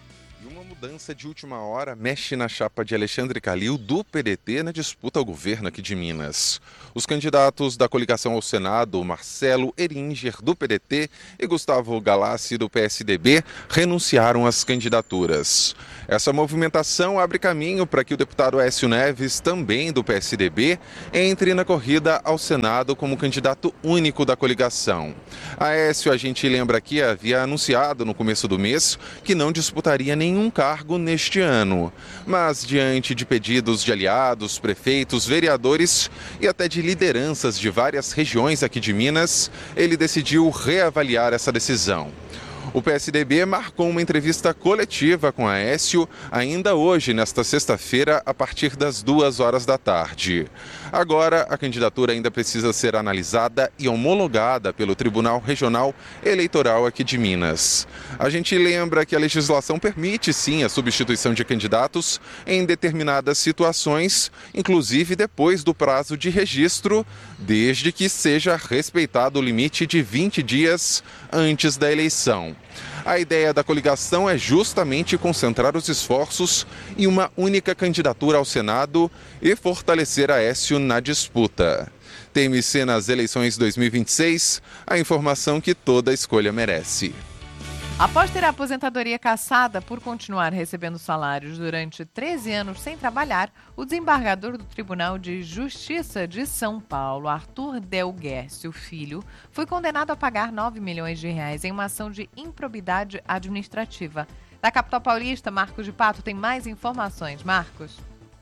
[SPEAKER 18] E uma mudança de última hora mexe na chapa de Alexandre Calil, do P D T, na disputa ao governo aqui de Minas. Os candidatos da coligação ao Senado, Marcelo Eringer, do P D T, e Gustavo Galassi, do P S D B, renunciaram às candidaturas. Essa movimentação abre caminho para que o deputado Aécio Neves, também do P S D B, entre na corrida ao Senado como candidato único da coligação. Aécio, a gente lembra aqui, havia anunciado no começo do mês que não disputaria nenhum cargo neste ano. Mas, diante de pedidos de aliados, prefeitos, vereadores e até de lideranças de várias regiões aqui de Minas, ele decidiu reavaliar essa decisão. O P S D B marcou uma entrevista coletiva com Aécio ainda hoje, nesta sexta-feira, a partir das duas horas da tarde. Agora, a candidatura ainda precisa ser analisada e homologada pelo Tribunal Regional Eleitoral aqui de Minas. A gente lembra que a legislação permite, sim, a substituição de candidatos em determinadas situações, inclusive depois do prazo de registro, desde que seja respeitado o limite de vinte dias antes da eleição. A ideia da coligação é justamente concentrar os esforços em uma única candidatura ao Senado e fortalecer Aécio na disputa. T M C nas eleições dois mil e vinte e seis, a informação que toda escolha merece.
[SPEAKER 4] Após ter a aposentadoria cassada por continuar recebendo salários durante treze anos sem trabalhar, o desembargador do Tribunal de Justiça de São Paulo, Arthur Del Guercio Filho, foi condenado a pagar nove milhões de reais em uma ação de improbidade administrativa. Da capital paulista, Marcos de Pato tem mais informações. Marcos.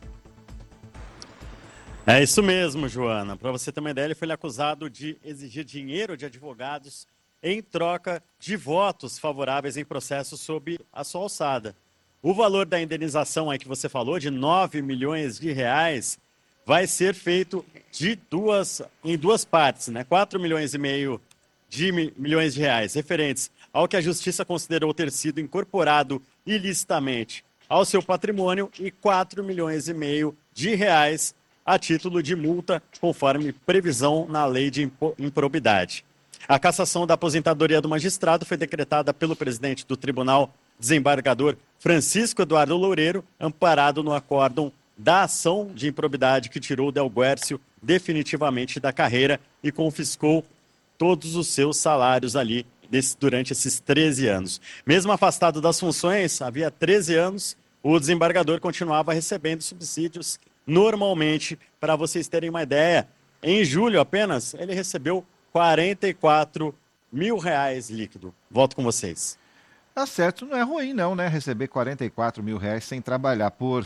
[SPEAKER 19] É isso mesmo, Joana. Para você ter uma ideia, ele foi acusado de exigir dinheiro de advogados em troca de votos favoráveis em processo sob a sua alçada. O valor da indenização aí que você falou, de nove milhões de reais, vai ser feito de duas, em duas partes, né? quatro milhões e meio de milhões de reais, referentes ao que a Justiça considerou ter sido incorporado ilicitamente ao seu patrimônio, e quatro milhões e meio de reais a título de multa, conforme previsão na lei de improbidade. A cassação da aposentadoria do magistrado foi decretada pelo presidente do tribunal, desembargador Francisco Eduardo Loureiro, amparado no acórdão da ação de improbidade que tirou Del Guercio definitivamente da carreira e confiscou todos os seus salários ali desse, durante esses treze anos. Mesmo afastado das funções, havia treze anos, o desembargador continuava recebendo subsídios normalmente. Para vocês terem uma ideia, em julho apenas, ele recebeu quarenta e quatro mil reais líquido. Volto com vocês.
[SPEAKER 2] Tá certo, não é ruim não, né? Receber quarenta e quatro mil reais sem trabalhar por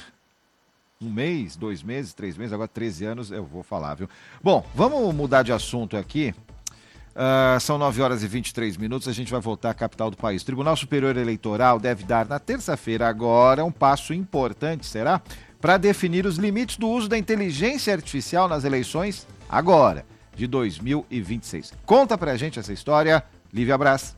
[SPEAKER 2] um mês, dois meses, três meses, agora treze anos, eu vou falar, viu? Bom, vamos mudar de assunto aqui. Uh, são nove horas e vinte e três minutos, a gente vai voltar à capital do país. O Tribunal Superior Eleitoral deve dar na terça-feira agora um passo importante, será? Para definir os limites do uso da inteligência artificial nas eleições agora, de dois mil e vinte e seis. Conta pra gente essa história, Lívia Braz.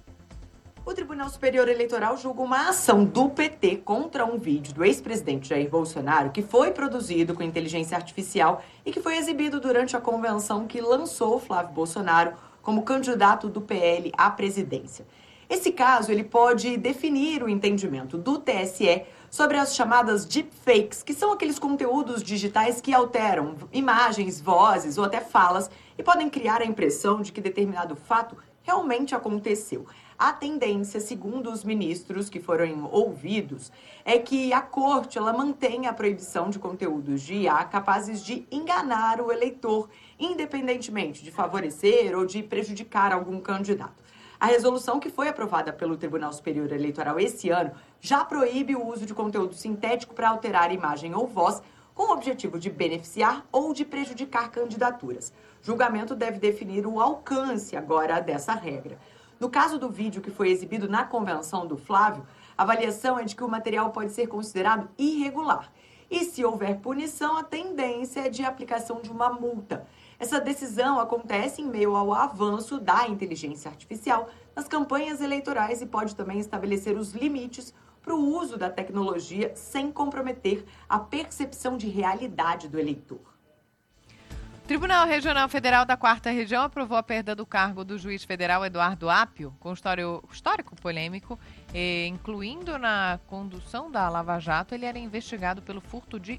[SPEAKER 8] O Tribunal Superior Eleitoral julga uma ação do P T contra um vídeo do ex-presidente Jair Bolsonaro que foi produzido com inteligência artificial e que foi exibido durante a convenção que lançou Flávio Bolsonaro como candidato do P L à presidência. Esse caso ele pode definir o entendimento do T S E sobre as chamadas deepfakes, que são aqueles conteúdos digitais que alteram imagens, vozes ou até falas e podem criar a impressão de que determinado fato realmente aconteceu. A tendência, segundo os ministros que foram ouvidos, é que a corte ela mantenha a proibição de conteúdos de I A capazes de enganar o eleitor, independentemente de favorecer ou de prejudicar algum candidato. A resolução que foi aprovada pelo Tribunal Superior Eleitoral esse ano já proíbe o uso de conteúdo sintético para alterar imagem ou voz com o objetivo de beneficiar ou de prejudicar candidaturas. O julgamento deve definir o alcance agora dessa regra. No caso do vídeo que foi exibido na convenção do Flávio, a avaliação é de que o material pode ser considerado irregular. E se houver punição, a tendência é de aplicação de uma multa. Essa decisão acontece em meio ao avanço da inteligência artificial nas campanhas eleitorais e pode também estabelecer os limites para o uso da tecnologia sem comprometer a percepção de realidade do eleitor.
[SPEAKER 4] Tribunal Regional Federal da Quarta Região aprovou a perda do cargo do juiz federal Eduardo Apio, com histórico polêmico, e, incluindo na condução da Lava Jato, ele era investigado pelo furto de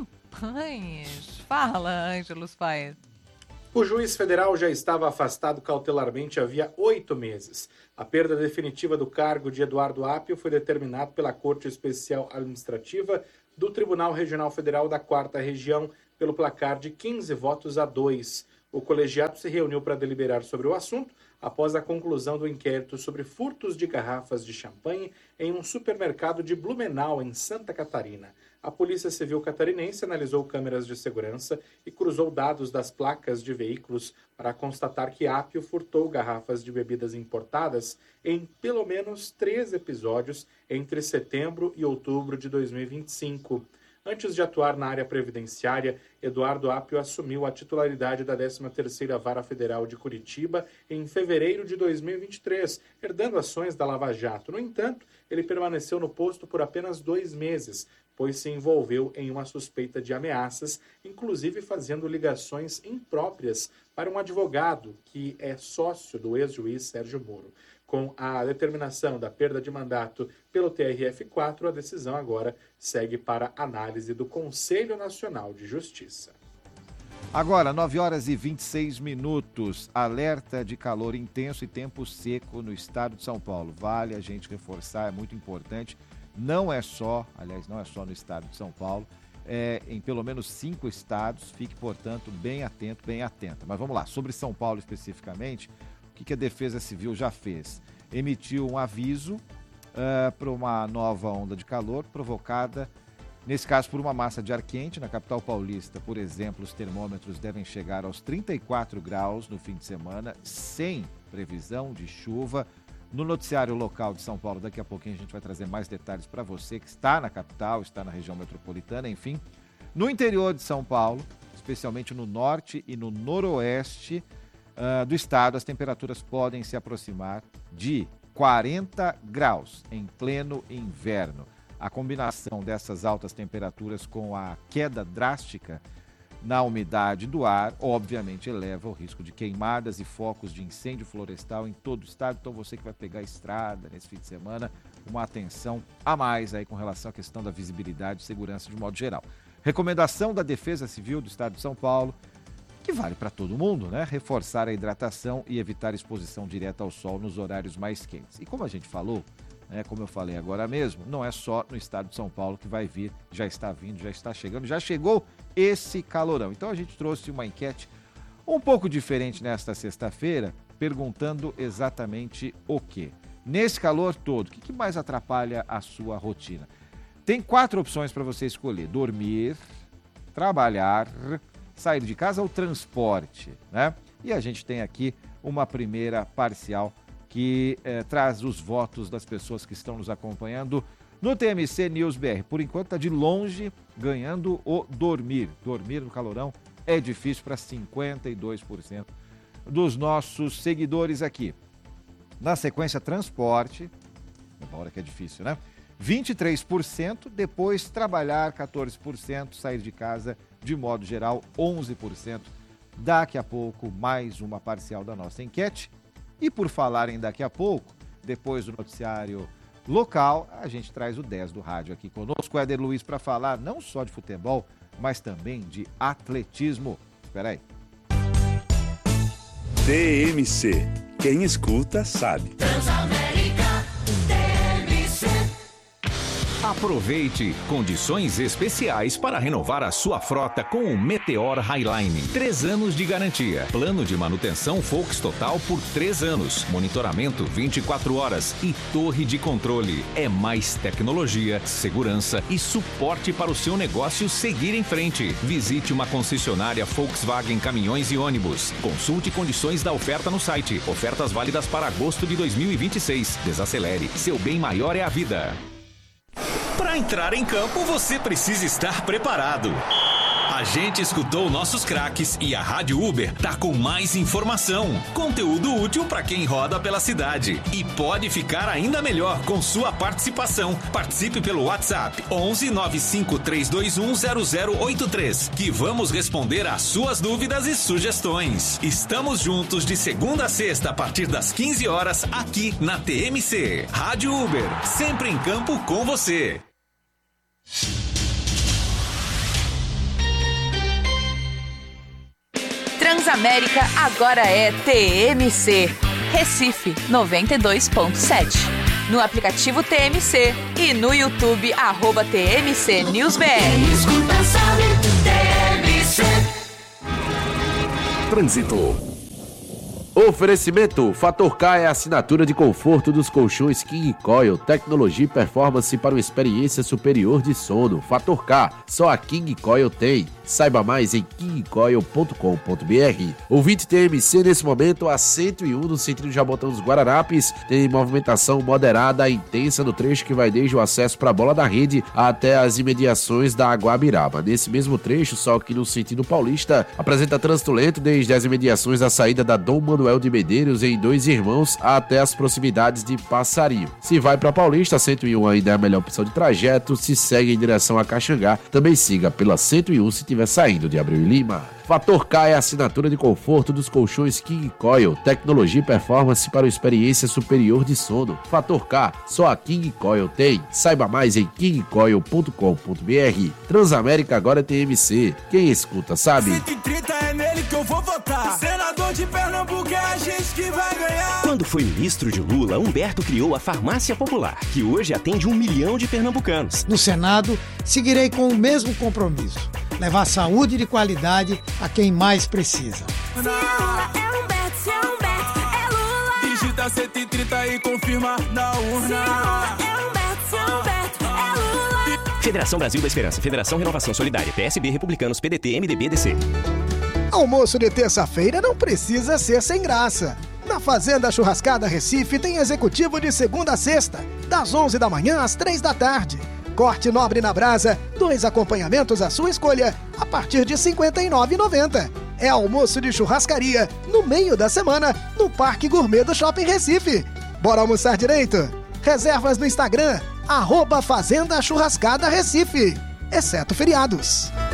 [SPEAKER 4] champanhes. Fala, Ângelos Faes.
[SPEAKER 20] O juiz federal já estava afastado cautelarmente havia oito meses. A perda definitiva do cargo de Eduardo Apio foi determinada pela Corte Especial Administrativa do Tribunal Regional Federal da Quarta Região pelo placar de quinze votos a dois. O colegiado se reuniu para deliberar sobre o assunto após a conclusão do inquérito sobre furtos de garrafas de champanhe em um supermercado de Blumenau, em Santa Catarina. A Polícia Civil catarinense analisou câmeras de segurança e cruzou dados das placas de veículos para constatar que Apio furtou garrafas de bebidas importadas em pelo menos três episódios entre setembro e outubro de dois mil e vinte e cinco. Antes de atuar na área previdenciária, Eduardo Apio assumiu a titularidade da décima terceira Vara Federal de Curitiba em fevereiro de dois mil e vinte e três, herdando ações da Lava Jato. No entanto, ele permaneceu no posto por apenas dois meses, pois se envolveu em uma suspeita de ameaças, inclusive fazendo ligações impróprias para um advogado que é sócio do ex-juiz Sérgio Moro. Com a determinação da perda de mandato pelo T R F quatro, a decisão agora segue para análise do Conselho Nacional de Justiça.
[SPEAKER 2] Agora, nove horas e vinte e seis minutos. Alerta de calor intenso e tempo seco no estado de São Paulo. Vale a gente reforçar, é muito importante. Não é só, aliás, não é só no estado de São Paulo, é em pelo menos cinco estados. Fique, portanto, bem atento, bem atenta. Mas vamos lá, sobre São Paulo especificamente, o que a Defesa Civil já fez? Emitiu um aviso uh, para uma nova onda de calor provocada, nesse caso, por uma massa de ar quente. Na capital paulista, por exemplo, os termômetros devem chegar aos trinta e quatro graus no fim de semana, sem previsão de chuva. No noticiário local de São Paulo, daqui a pouquinho a gente vai trazer mais detalhes para você que está na capital, está na região metropolitana, enfim. No interior de São Paulo, especialmente no norte e no noroeste uh, do estado, as temperaturas podem se aproximar de quarenta graus em pleno inverno. A combinação dessas altas temperaturas com a queda drástica na umidade do ar, obviamente, eleva o risco de queimadas e focos de incêndio florestal em todo o estado. Então, você que vai pegar a estrada nesse fim de semana, uma atenção a mais aí com relação à questão da visibilidade e segurança de modo geral. Recomendação da Defesa Civil do estado de São Paulo, que vale para todo mundo, né? Reforçar a hidratação e evitar exposição direta ao sol nos horários mais quentes. E como a gente falou, É, como eu falei agora mesmo, não é só no estado de São Paulo que vai vir, já está vindo, já está chegando, já chegou esse calorão. Então a gente trouxe uma enquete um pouco diferente nesta sexta-feira, perguntando exatamente o quê? Nesse calor todo, o que mais atrapalha a sua rotina? Tem quatro opções para você escolher: dormir, trabalhar, sair de casa ou transporte, né? E a gente tem aqui uma primeira parcial que eh, traz os votos das pessoas que estão nos acompanhando no T M C News B R. Por enquanto está de longe ganhando o dormir. Dormir no calorão é difícil para cinquenta e dois por cento dos nossos seguidores aqui. Na sequência, transporte, uma hora que é difícil, né? vinte e três por cento, depois trabalhar, quatorze por cento, sair de casa, de modo geral, onze por cento. Daqui a pouco, mais uma parcial da nossa enquete. E por falarem daqui a pouco, depois do noticiário local, a gente traz o dez do rádio aqui conosco, o Éder Luiz, para falar não só de futebol, mas também de atletismo. Espera aí.
[SPEAKER 6] T M C. Quem escuta, sabe.
[SPEAKER 21] Aproveite condições especiais para renovar a sua frota com o Meteor Highline. Três anos de garantia. Plano de manutenção Fox Total por três anos. Monitoramento vinte e quatro horas e torre de controle. É mais tecnologia, segurança e suporte para o seu negócio seguir em frente. Visite uma concessionária Volkswagen Caminhões e Ônibus. Consulte condições da oferta no site. Ofertas válidas para agosto de dois mil e vinte e seis. Desacelere. Seu bem maior é a vida.
[SPEAKER 22] Para entrar em campo, você precisa estar preparado.
[SPEAKER 21] A gente escutou nossos craques e a Rádio Uber tá com mais informação, conteúdo útil para quem roda pela cidade. E pode ficar ainda melhor com sua participação. Participe pelo WhatsApp onze nove cinco três dois um zero zero oito três, que vamos responder às suas dúvidas e sugestões. Estamos juntos de segunda a sexta a partir das quinze horas aqui na T M C. Rádio Uber, sempre em campo com você.
[SPEAKER 1] Transamérica agora é T M C. Recife noventa e dois ponto sete. No aplicativo T M C e no YouTube, arroba T M C News B R.
[SPEAKER 22] Trânsito. Oferecimento: Fator K é a assinatura de conforto dos colchões King Coil, tecnologia e performance para uma experiência superior de sono. Fator K, só a King Coil tem. Saiba mais em king coil ponto com ponto b r. Ouvinte T M C nesse momento a cento e um no sentido Jabotão dos Guararapes. Tem movimentação moderada e intensa no trecho que vai desde o acesso para a bola da rede até as imediações da Guabiraba. Nesse mesmo trecho, só que no sentido paulista, apresenta trânsito lento desde as imediações da saída da Dom Manuel de Medeiros em Dois Irmãos até as proximidades de Passarinho. Se vai para Paulista, a cento e um ainda é a melhor opção de trajeto. Se segue em direção a Caxangá, também siga pela cento e um se tiver saindo de Abreu e Lima. Fator K é a assinatura de conforto dos colchões King Coil, tecnologia e performance para uma experiência superior de sono. Fator K, só a King Coil tem. Saiba mais em king coil ponto com ponto b r. Transamérica agora é T M C. Quem escuta sabe.
[SPEAKER 23] cento e trinta é nele que eu vou votar. Senador de Pernambuco é a gente que vai ganhar.
[SPEAKER 24] Quando foi ministro de Lula, Humberto criou a Farmácia Popular, que hoje atende um milhão de pernambucanos.
[SPEAKER 25] No Senado, seguirei com o mesmo compromisso: levar saúde de qualidade a quem mais precisa.
[SPEAKER 23] Se Lula é Humberto, se é Humberto, é Lula. Digita cento e trinta e confirma na urna. Se Lula é Humberto, se é Humberto, é Lula.
[SPEAKER 24] Federação Brasil da Esperança, Federação Renovação Solidária, P S B, Republicanos, P D T, M D B, D C.
[SPEAKER 25] Almoço de terça-feira não precisa ser sem graça. Na Fazenda Churrascada Recife tem executivo de segunda a sexta, das onze da manhã às três da tarde. Corte nobre na brasa, dois acompanhamentos à sua escolha, a partir de cinquenta e nove reais e noventa centavos. É almoço de churrascaria, no meio da semana, no Parque Gourmet do Shopping Recife. Bora almoçar direito? Reservas no Instagram, arroba Fazenda Churrascada Recife, exceto feriados.